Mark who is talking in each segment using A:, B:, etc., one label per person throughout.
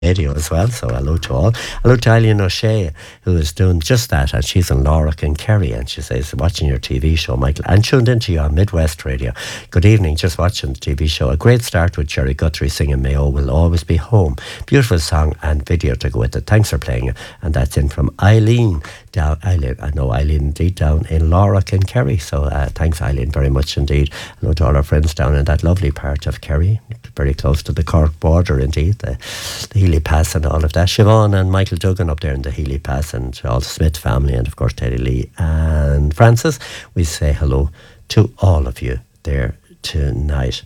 A: radio as well, so hello to all. Hello to Eileen O'Shea, who is doing just that, and she's in Lorach and Kerry, and she says, watching your TV show, Michael, and tuned into you on Midwest Radio. Good evening, just watching the TV show. A great start with Jerry Guthrie singing Mayo Will Always Be Home. Beautiful song and video to go with it. Thanks for playing it. And that's in from Eileen. I know Eileen indeed down in Lorach and Kerry, so thanks Eileen very much indeed. Hello to all our friends down in that lovely part of Kerry, very close to the Cork border indeed, the Healy Pass and all of that. Siobhan and Michael Duggan up there in the Healy Pass, and all the Smith family, and of course Teddy Lee and Francis. We say hello to all of you there tonight.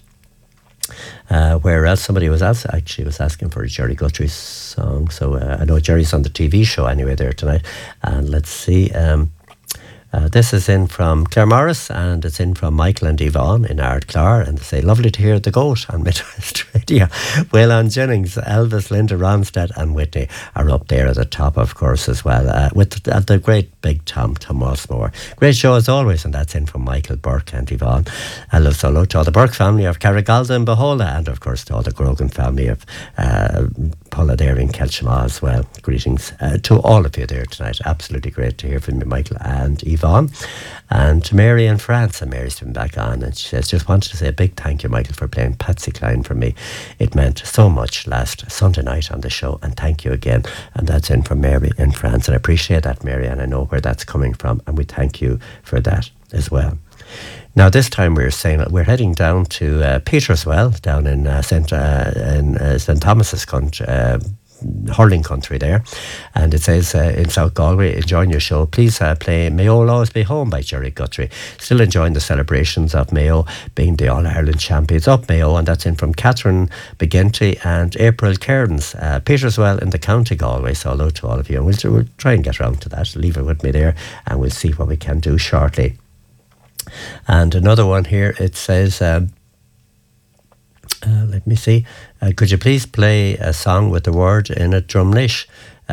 A: Where else? Somebody was asking for a Jerry Guthrie song, so I know Jerry's on the TV show anyway there tonight. And let's see, this is in from Claire Morris, and it's in from Michael and Yvonne in Ardclar, and they say, lovely to hear the goat on Midwest Radio. Waylon Jennings, Elvis, Linda Ronstadt and Whitney are up there at the top, of course, as well, with the great big Tom Osmore. Great show as always, and that's in from Michael, Burke and Yvonne. Hello to all the Burke family of Carrigalda and Behola, and of course to all the Grogan family of Polladair in Kelchama as well. Greetings to all of you there tonight. Absolutely great to hear from you, Michael and Yvonne. And to Mary in France, and Mary's been back on, and she says, just wanted to say a big thank you, Michael, for playing Patsy Cline for me. It meant so much last Sunday night on the show, and thank you again. And that's in from Mary in France, and I appreciate that, Mary, and I know where that's coming from, and we thank you for that as well. Now, this time we're saying that we're heading down to Peterswell, down in St. Thomas's country, hurling country there, and it says in South Galway, enjoying your show, please play Mayo Will Always Be Home by Jerry Guthrie. Still enjoying the celebrations of Mayo being the All-Ireland champions. Up Mayo, and that's in from Catherine Begenti and April Cairns, Peterswell in the County Galway. So hello to all of you, and we'll try and get around to that. Leave it with me there, and we'll see what we can do shortly. And another one here, it says, let me see, could you please play a song with the word in it, Drumlish?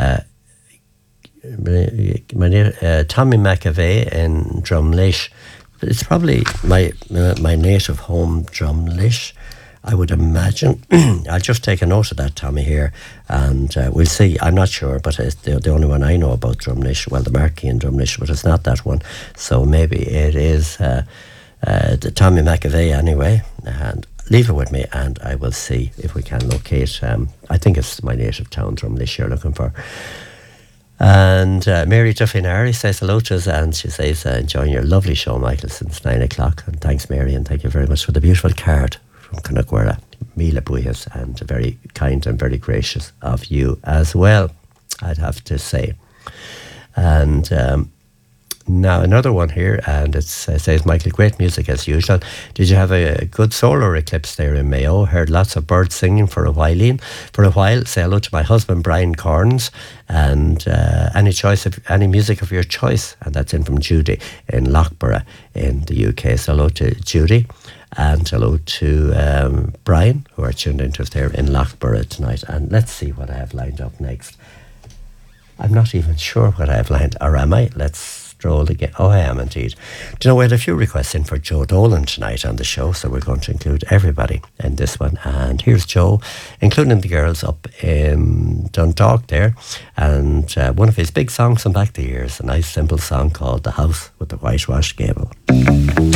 A: Tommy McAvey in Drumlish. It's probably my native home, Drumlish, I would imagine. I'll just take a note of that, Tommy, here, and we'll see. I'm not sure, but it's the only one I know about Drumlish. Well, the Marquee in Drumlish, but it's not that one. So maybe it is the Tommy McAvey anyway. And leave it with me, and I will see if we can locate. I think it's my native town, Drumlish, you're looking for. And Mary Duffinari says hello to us, and she says, enjoying your lovely show, Michael, since 9 o'clock. And thanks, Mary, and thank you very much for the beautiful card from Connagwera, Mila Buyas, and very kind and very gracious of you as well, I'd have to say. And now another one here, and it says, Michael, great music as usual. Did you have a good solar eclipse there in Mayo? Heard lots of birds singing for a while. Say hello to my husband Brian Corns, and any music of your choice. And that's in from Judy in Loughborough in the UK. So hello to Judy, and hello to Brian, who are tuned into us there in Loughborough tonight. And let's see what I have lined up next. I'm not even sure what I have lined, or am I? Let's stroll again. Oh, I am indeed. Do you know, we had a few requests in for Joe Dolan tonight on the show, so we're going to include everybody in this one. And here's Joe, including the girls up in Dundalk there, and one of his big songs from back the years, a nice simple song called The House with the Whitewashed Gable.